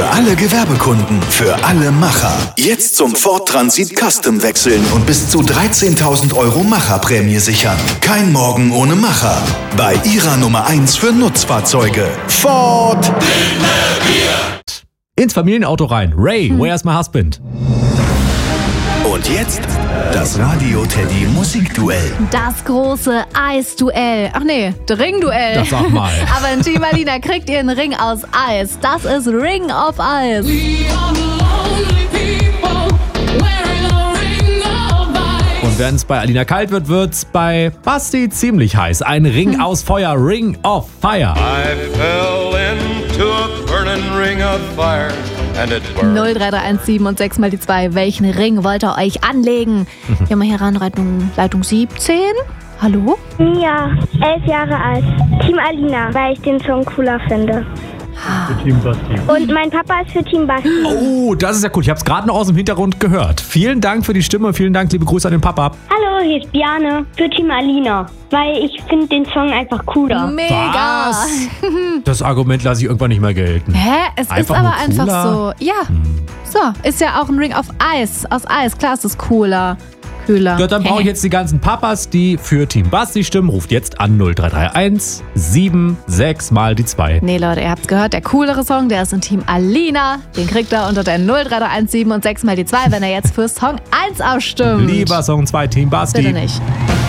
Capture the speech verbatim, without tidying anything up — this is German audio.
alle Gewerbekunden, für alle Macher. Jetzt zum Ford Transit Custom wechseln und bis zu dreizehntausend Euro Macherprämie sichern. Kein Morgen ohne Macher. Bei Ihrer Nummer eins für Nutzfahrzeuge. Ford. Ins Familienauto rein. Ray, hm. Where's my husband? Und jetzt das Radio-Teddy Musikduell. Das große Eisduell. Ach nee, Ringduell. Das sag mal. Aber in Team Alina kriegt ihr einen Ring aus Eis. Das ist Ring of Ice. Und wenn es bei Alina kalt wird, wird's bei Basti ziemlich heiß. Ein Ring hm. aus Feuer, Ring of Fire. I fell into a burning ring of fire. null drei drei eins sieben und sechs mal die zwei. Welchen Ring wollt ihr euch anlegen? Wir haben hier Heranleitung Leitung siebzehn. Hallo? Ja, elf Jahre alt. Team Alina, weil ich den Song cooler finde. Für Team Basti. Und mein Papa ist für Team Basti. Oh, das ist ja cool. Ich habe es gerade noch aus dem Hintergrund gehört. Vielen Dank für die Stimme. Vielen Dank, liebe Grüße an den Papa. Hallo, hier ist Biane für Team Alina, weil ich finde den Song einfach cooler. Mega. Was? Das Argument lasse ich irgendwann nicht mehr gelten. Hä? Es Einfach ist aber nur einfach cooler? so. Ja. Hm. So, ist ja auch ein Ring of Ice. Aus Eis. Klar, ist es cooler. Kühler. Ja, dann brauche ich jetzt die ganzen Papas, die für Team Basti stimmen. Ruft jetzt an null drei drei eins sieben sechs mal die zwei. Nee, Leute, ihr habt's gehört. Der coolere Song, der ist in Team Alina. Den kriegt er unter der null drei drei eins sieben und sechs mal die zwei, wenn er jetzt für Song eins ausstimmt. Lieber Song zwei, Team Basti. Bitte nicht.